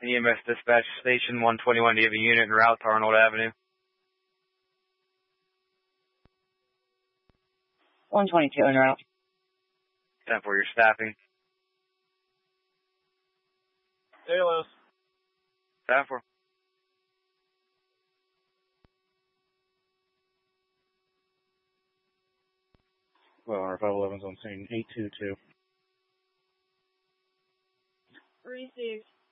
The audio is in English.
EMS Dispatch Station 121, do you have a unit en route to Arnold Avenue? 122 en route. 10 for your staffing. ALS. 10 for. Well, R511's on scene 822. Received.